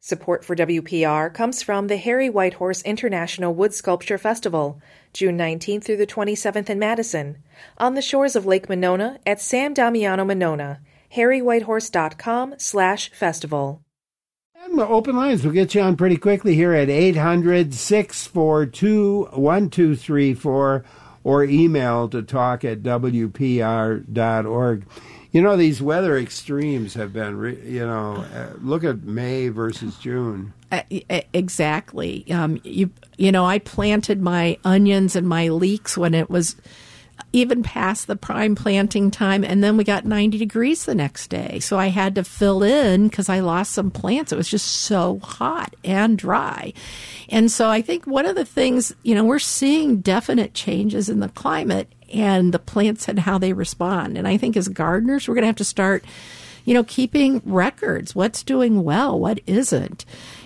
Support for WPR comes from the Harry Whitehorse International Wood Sculpture Festival, June 19th through the 27th in Madison, on the shores of Lake Monona at San Damiano Monona, harrywhitehorse.com/festival. And the open lines will get you on pretty quickly here at 800-642-1234 or email to talk@wpr.org. You know, these weather extremes have been, look at May versus June. Exactly. I planted my onions and my leeks when it was even past the prime planting time, and then we got 90 degrees the next day. So I had to fill in because I lost some plants. It was just so hot and dry. And so I think one of the things, we're seeing definite changes in the climate and the plants and how they respond. And I think as gardeners, we're going to have to start, keeping records. What's doing well? What isn't?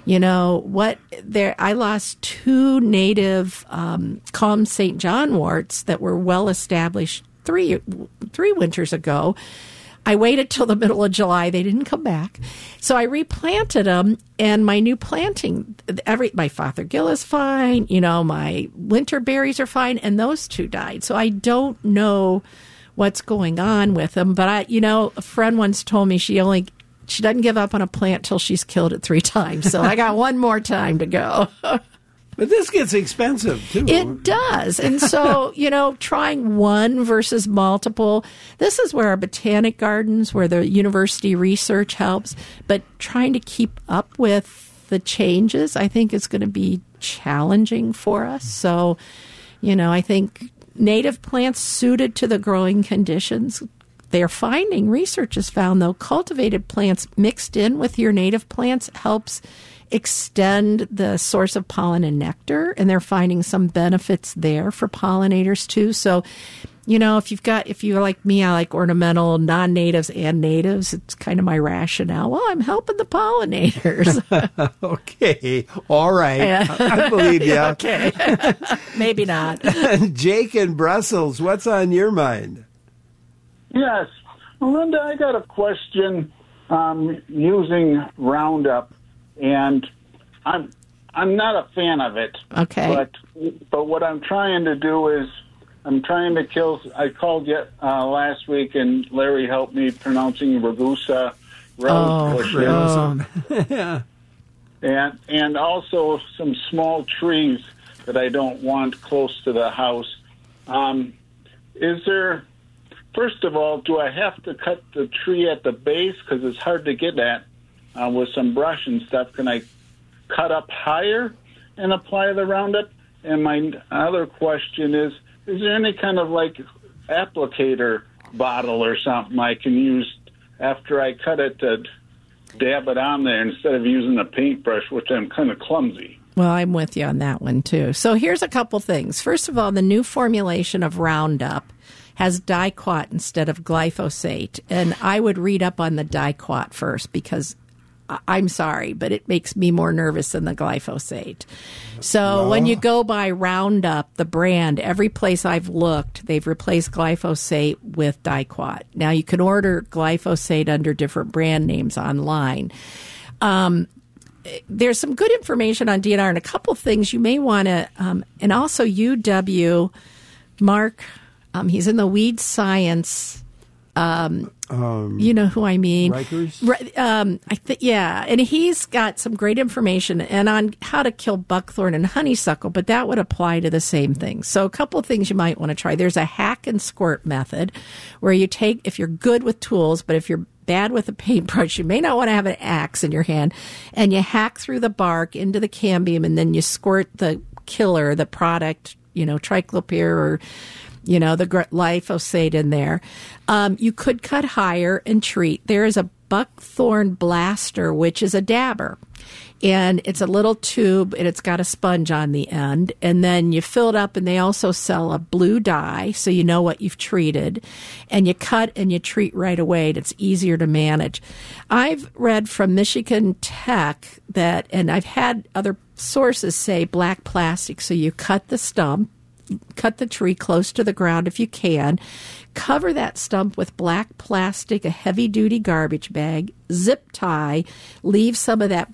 I lost 2 native Calm St. John worts that were well established three winters ago. I waited till the middle of July. They didn't come back. So I replanted them, and my new planting, my Fothergill is fine, my winter berries are fine, and those 2 died. So I don't know what's going on with them. But a friend once told me she doesn't give up on a plant till she's killed it 3 times. So I got one more time to go. But this gets expensive, too. It does. And so, trying one versus multiple, this is where our botanic gardens, where the university research helps. But trying to keep up with the changes, I think is going to be challenging for us. So, I think native plants suited to the growing conditions, they're finding, research has found, though, cultivated plants mixed in with your native plants helps extend the source of pollen and nectar, and they're finding some benefits there for pollinators too. So, if you're like me, I like ornamental, non-natives and natives. It's kind of my rationale. Well, I'm helping the pollinators. Okay. All right. I believe you. Okay. Maybe not. Jake in Brussels, what's on your mind? Yes. Linda, I got a question using Roundup, and I'm not a fan of it. Okay. But what I'm trying to do is I'm trying to kill. I called last week, and Larry helped me pronouncing Ragusa rose bushes. Yeah. And also some small trees that I don't want close to the house. First of all, do I have to cut the tree at the base because it's hard to get at with some brush and stuff? Can I cut up higher and apply the Roundup? And my other question is there any kind of applicator bottle or something I can use after I cut it to dab it on there instead of using a paintbrush, which I'm kind of clumsy? Well, I'm with you on that one, too. So here's a couple things. First of all, the new formulation of Roundup has Diquat instead of glyphosate. And I would read up on the Diquat first because I'm sorry, but it makes me more nervous than the glyphosate. So when you go by Roundup, the brand, every place I've looked, they've replaced glyphosate with Diquat. Now, you can order glyphosate under different brand names online. There's some good information on DNR and a couple things you may want to, and also UW, Mark, he's in the weed science. You know who I mean. Rikers? And he's got some great information and on how to kill buckthorn and honeysuckle, but that would apply to the same thing. So a couple of things you might want to try. There's a hack and squirt method where you take, if you're good with tools, but if you're bad with a paintbrush, you may not want to have an axe in your hand, and you hack through the bark into the cambium, and then you squirt the killer, the product, triclopyr or the glyphosate in there. You could cut higher and treat. There is a buckthorn blaster, which is a dabber. And it's a little tube, and it's got a sponge on the end. And then you fill it up, and they also sell a blue dye, so you know what you've treated. And you cut and you treat right away, and it's easier to manage. I've read from Michigan Tech that, and I've had other sources say black plastic, so you cut the stump, cut the tree close to the ground if you can, cover that stump with black plastic, a heavy-duty garbage bag, zip tie, leave some of that